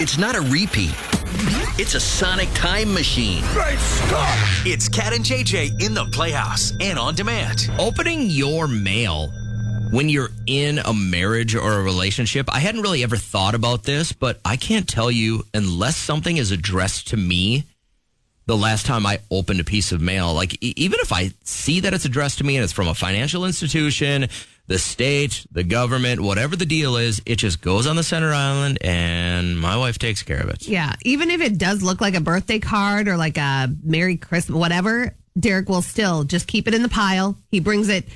It's not a repeat. It's a sonic time machine. Great Scott! It's Cat and JJ in the Playhouse and on demand. Opening your mail when you're in a marriage or a relationship, I hadn't really ever thought about this, but I can't tell you, unless something is addressed to me, the last time I opened a piece of mail, like even if I see that it's addressed to me and it's from a financial institution, the state, the government, whatever the deal is, it just goes on the center island and my wife takes care of it. Yeah. Even if it does look like a birthday card or like a Merry Christmas, whatever, Derek will still just keep it in the pile. He brings it.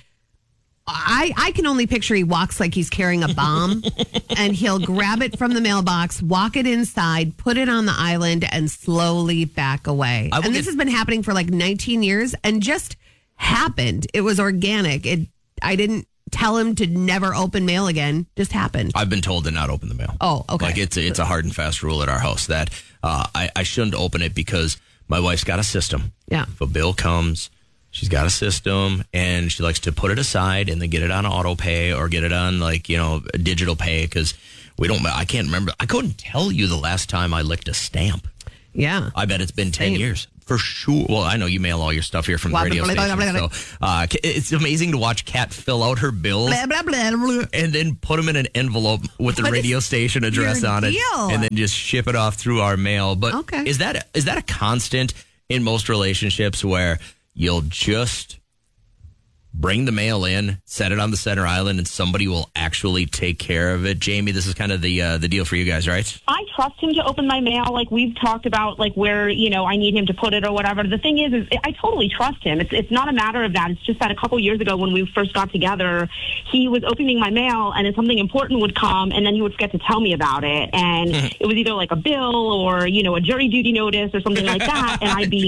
I can only picture he walks like he's carrying a bomb and he'll grab it from the mailbox, walk it inside, put it on the island and slowly back away. And this has been happening for like 19 years and just happened. It was organic. I didn't tell him to never open mail again. Just happened. I've been told to not open the mail. Oh, okay. Like it's a hard and fast rule at our house that I shouldn't open it because my wife's got a system. Yeah. If a bill comes, she's got a system and she likes to put it aside and then get it on auto pay or get it on digital pay because I can't remember. I couldn't tell you the last time I licked a stamp. Yeah. I bet it's been 10 years. For sure. Well, I know you mail all your stuff here from the radio station. So it's amazing to watch Kat fill out her bills and then put them in an envelope with the radio station address on it and then just ship it off through our mail. But is that a constant in most relationships where you'll just bring the mail in, set it on the center island, and somebody will actually take care of it? Jamie, this is kind of the deal for you guys, right? I trust him to open my mail. Like we've talked about, like where I need him to put it or whatever. The thing is I totally trust him. It's not a matter of that. It's just that a couple years ago when we first got together, he was opening my mail, and then something important would come, and then he would forget to tell me about it. And it was either like a bill or a jury duty notice or something like that, and I'd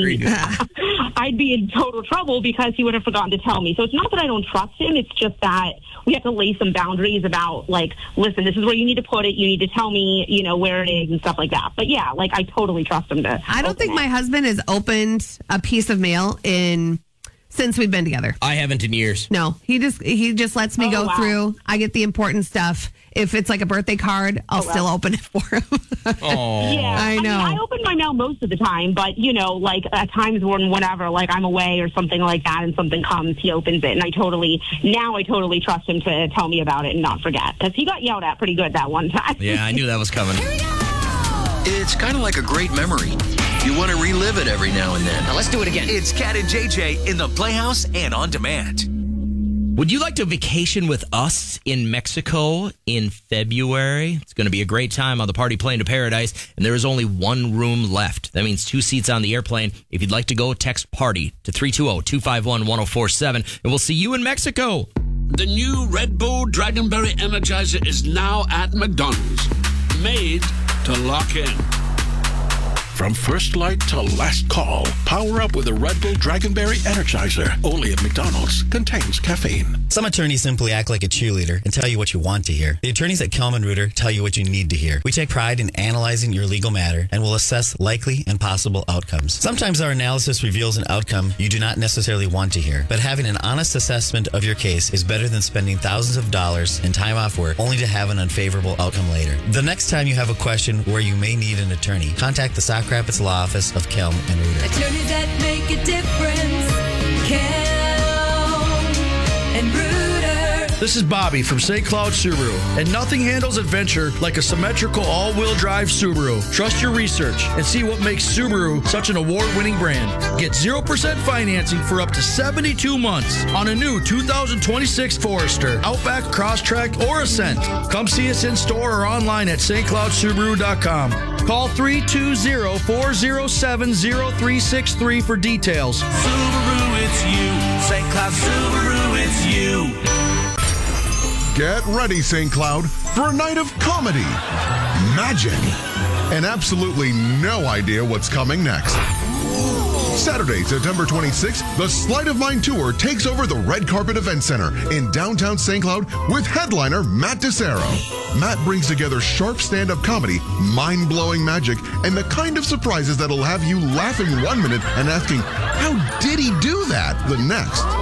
be in total trouble because he would have forgotten to tell me. So it's not that I don't trust him. It's just that we have to lay some boundaries about, like, listen, this is where you need to put it. You need to tell me, where it is and stuff like that. But yeah, like I totally trust him to. I don't think my husband has opened a piece of mail since we've been together. I haven't in years. No, he just lets me go through. I get the important stuff. If it's like a birthday card, I'll still open it for him. Oh, yeah, I know. I open my mail most of the time, but like at times whenever, like I'm away or something like that, and something comes, he opens it, and I totally trust him to tell me about it and not forget, because he got yelled at pretty good that one time. Yeah, I knew that was coming. It's kind of like a great memory. You want to relive it every now and then. Now let's do it again. It's Cat and JJ in the Playhouse and on demand. Would you like to vacation with us in Mexico in February? It's going to be a great time on the Party Plane to Paradise, and there is only one room left. That means 2 seats on the airplane. If you'd like to go, text PARTY to 320-251-1047, and we'll see you in Mexico. The new Red Bull Dragonberry Energizer is now at McDonald's. Made to lock in. From first light to last call, power up with a Red Bull Dragonberry Energizer. Only at McDonald's. Contains caffeine. Some attorneys simply act like a cheerleader and tell you what you want to hear. The attorneys at Kelman Reuter tell you what you need to hear. We take pride in analyzing your legal matter and will assess likely and possible outcomes. Sometimes our analysis reveals an outcome you do not necessarily want to hear, but having an honest assessment of your case is better than spending thousands of dollars and time off work only to have an unfavorable outcome later. The next time you have a question where you may need an attorney, contact the Sauk Rapids Law Office of Kelm and Reuter. Attorneys that make a difference. Kelm and Reuter. This is Bobby from St. Cloud Subaru, and nothing handles adventure like a symmetrical all-wheel drive Subaru. Trust your research and see what makes Subaru such an award-winning brand. Get 0% financing for up to 72 months on a new 2026 Forester, Outback, Crosstrek, or Ascent. Come see us in store or online at stcloudsubaru.com. Call 320-407-0363 for details. Subaru, it's you. St. Cloud Subaru, it's you. Get ready, St. Cloud, for a night of comedy, magic, and absolutely no idea what's coming next. Saturday, September 26th, the Sleight of Mind Tour takes over the Red Carpet Event Center in downtown St. Cloud with headliner Matt DeSero. Matt brings together sharp stand-up comedy, mind-blowing magic, and the kind of surprises that'll have you laughing one minute and asking, how did he do that, the next?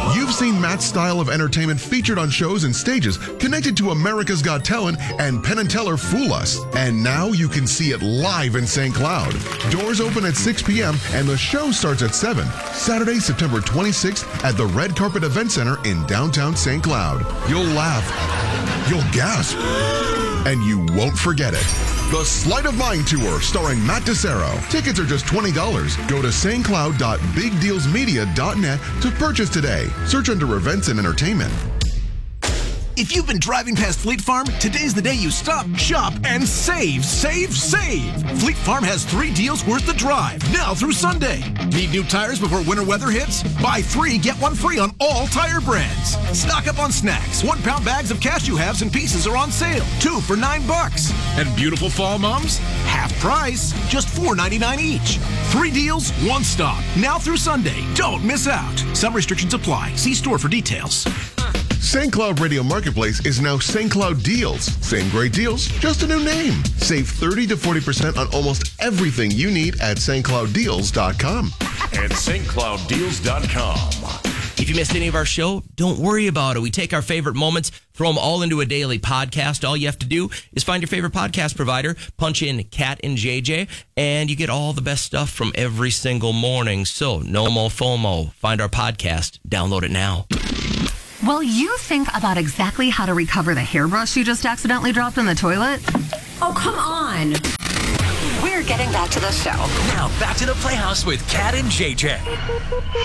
You've seen Matt's style of entertainment featured on shows and stages connected to America's Got Talent and Penn and Teller Fool Us. And now you can see it live in St. Cloud. Doors open at 6 p.m. and the show starts at 7. Saturday, September 26th at the Red Carpet Event Center in downtown St. Cloud. You'll laugh, you'll gasp, and you won't forget it. The Sleight of Mind Tour starring Matt DeCero. Tickets are just $20. Go to stcloud.bigdealsmedia.net to purchase today. Search under events and entertainment. If you've been driving past Fleet Farm, today's the day you stop, shop, and save, save, save. Fleet Farm has 3 deals worth the drive, now through Sunday. Need new tires before winter weather hits? Buy 3, get 1 free on all tire brands. Stock up on snacks. 1-pound bags of cashew halves and pieces are on sale, 2 for $9. And beautiful fall moms? Half price, just $4.99 each. 3 deals, 1 stop, now through Sunday. Don't miss out. Some restrictions apply. See store for details. St. Cloud Radio Marketplace is now St. Cloud Deals. Same great deals, just a new name. Save 30 to 40% on almost everything you need at stclouddeals.com. At stclouddeals.com. If you missed any of our show, don't worry about it. We take our favorite moments, throw them all into a daily podcast. All you have to do is find your favorite podcast provider, punch in Cat and JJ, and you get all the best stuff from every single morning. So no more FOMO. Find our podcast. Download it now. While you think about exactly how to recover the hairbrush you just accidentally dropped in the toilet. Oh, come on. We're getting back to the show. Now back to the Playhouse with Cat and JJ.